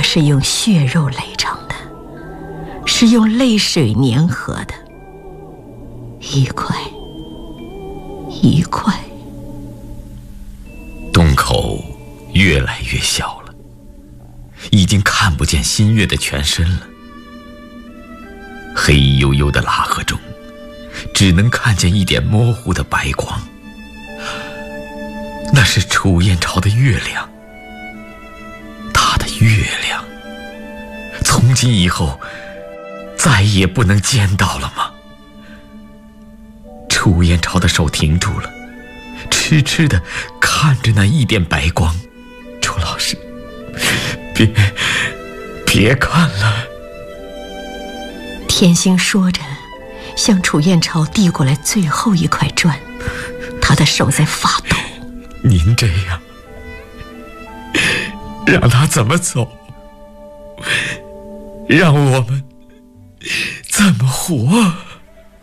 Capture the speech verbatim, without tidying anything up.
是用血肉垒成的，是用泪水粘合的，一块一块。 洞口越来越小了，已经看不见新月的全身了。黑黝黝的拉河中，只能看见一点模糊的白光。那是楚燕朝的月亮，他的月亮，从今以后再也不能见到了吗？楚燕朝的手停住了，痴痴地看着那一点白光。楚老师，别别看了。 田兴说着，向楚燕朝递过来最后一块砖，他的手在发抖。 您这样让他怎么走？让我们怎么活？